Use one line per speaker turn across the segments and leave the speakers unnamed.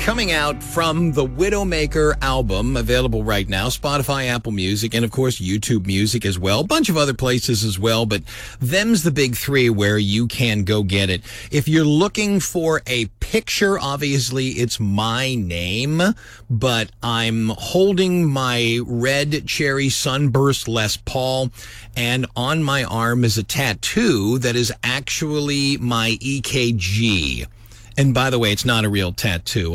coming out from the Widowmaker album, available right now, Spotify, Apple Music, and of course YouTube Music as well. A bunch of other places as well, but them's the big three where you can go get it. If you're looking for a picture, obviously it's my name, but I'm holding my red cherry sunburst Les Paul, and on my arm is a tattoo that is actually my EKG. And by the way, it's not a real tattoo.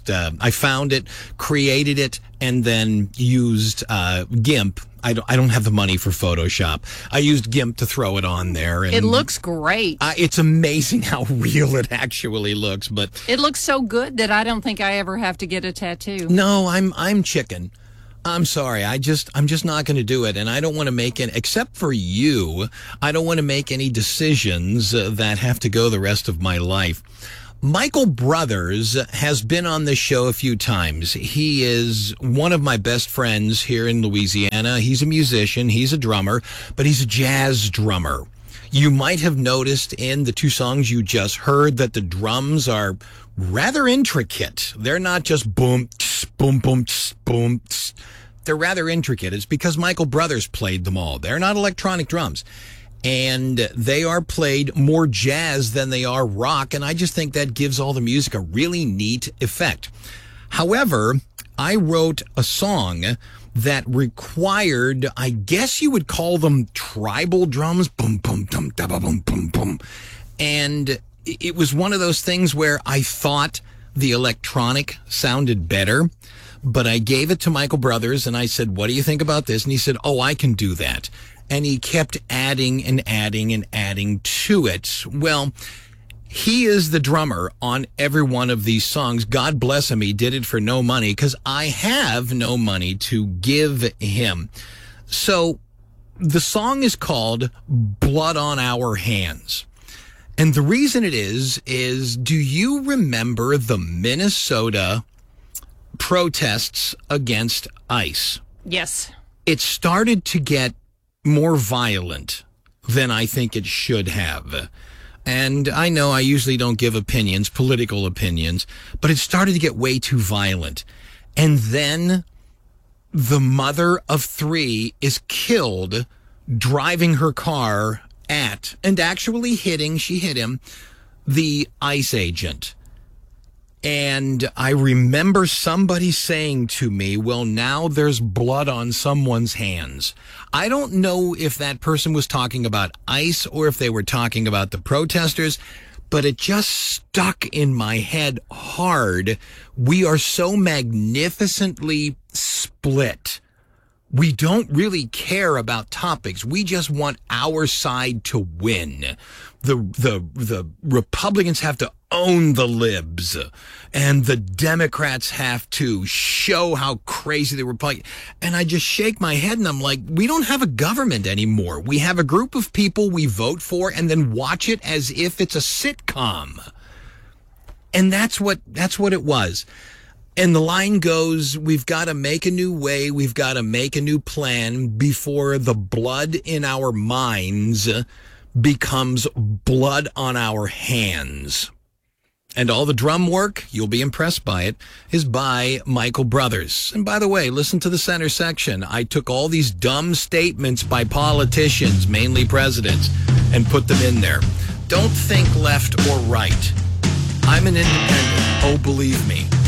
I found it, created it, and then used GIMP. I don't have the money for Photoshop. I used GIMP to throw it on there. And
it looks great.
It's amazing how real it actually looks. But
it looks so good that I don't think I ever have to get a tattoo.
No, I'm chicken. I'm sorry. I'm just not going to do it. And I don't want to make it, except for you, I don't want to make any decisions that have to go the rest of my life. Michael Brothers has been on this show a few times. He is one of my best friends here in Louisiana. He's a musician, he's a drummer, but he's a jazz drummer. You might have noticed in the two songs you just heard that the drums are rather intricate. They're not just boom, tss, boom, boom, tss, boom. Tss. They're rather intricate. It's because Michael Brothers played them all. They're not electronic drums. And they are played more jazz than they are rock, and I just think that gives all the music a really neat effect. However, I wrote a song that required, I guess you would call them tribal drums, boom, boom, boom, da, boom, boom, boom. And it was one of those things where I thought the electronic sounded better, but I gave it to Michael Brothers, and I said, what do you think about this? And he said, oh, I can do that. And he kept adding and adding and adding to it. Well, he is the drummer on every one of these songs. God bless him. He did it for no money because I have no money to give him. So the song is called Blood on Our Hands. And the reason it is do you remember the Minnesota protests against ICE?
Yes.
It started to get more violent than I think it should have. And I know I usually don't give opinions, political opinions, but it started to get way too violent. And then the mother of three is killed driving her car at, and actually she hit him, the ICE agent. And I remember somebody saying to me, well, now there's blood on someone's hands. I don't know if that person was talking about ICE or if they were talking about the protesters, but it just stuck in my head hard. We are so magnificently split. We don't really care about topics. We just want our side to win. The Republicans have to own the libs, and the Democrats have to show how crazy the Republicans. And I just shake my head and I'm like, we don't have a government anymore. We have a group of people we vote for and then watch it as if it's a sitcom. And that's what it was. And the line goes, we've got to make a new way. We've got to make a new plan before the blood in our minds becomes blood on our hands. And all the drum work, you'll be impressed by it, is by Michael Brothers. And by the way, listen to the center section. I took all these dumb statements by politicians, mainly presidents, and put them in there. Don't think left or right. I'm an independent. Oh, believe me.